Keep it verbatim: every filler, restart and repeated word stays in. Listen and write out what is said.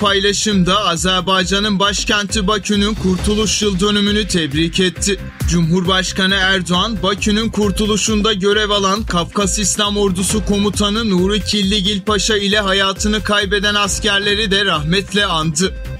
paylaşımda Azerbaycan'ın başkenti Bakü'nün Kurtuluş Yıl Dönümünü tebrik etti. Cumhurbaşkanı Erdoğan, Bakü'nün kurtuluşunda görev alan Kafkas İslam Ordusu Komutanı Nuri Killigil Paşa ile hayatını kaybeden askerleri de rahmetle andı.